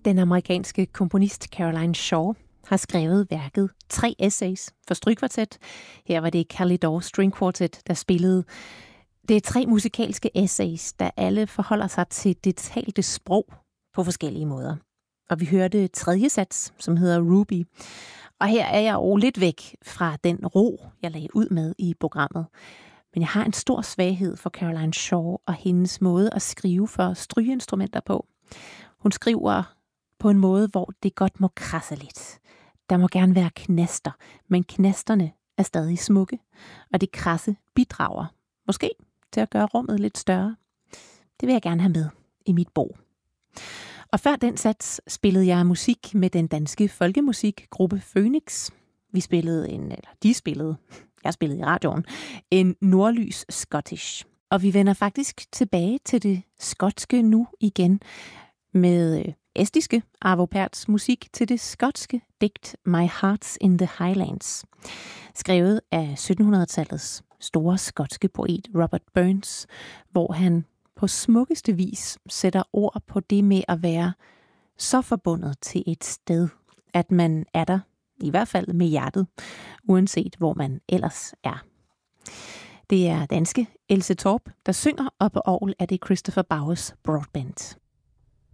Den amerikanske komponist Caroline Shaw har skrevet værket 3 essays for strygkvartet. Her var det Kalidor String Quartet, der spillede. Det er 3 musikalske essays, der alle forholder sig til det talte sprog på forskellige måder. Og vi hørte 3. sats, som hedder Ruby. Og her er jeg jo lidt væk fra den ro, jeg lagde ud med i programmet. Men jeg har en stor svaghed for Caroline Shaw og hendes måde at skrive for strygeinstrumenter på. Hun skriver på en måde, hvor det godt må krasse lidt. Der må gerne være knaster, men knasterne er stadig smukke, og det krasse bidrager måske til at gøre rummet lidt større. Det vil jeg gerne have med i mit bo. Og før den sats spillede jeg musik med den danske folkemusikgruppe Phoenix. Jeg spillede i radioen, en nordlys Scottish. Og vi vender faktisk tilbage til det skotske nu igen med estiske Arvo Pärts musik til det skotske digt My Heart's in the Highlands, skrevet af 1700-tallets store skotske poet Robert Burns, hvor han på smukkeste vis sætter ord på det med at være så forbundet til et sted, at man er der, i hvert fald med hjertet, uanset hvor man ellers er. Det er danske Else Torp, der synger, og på orgel er det Christopher Bowers Broadband.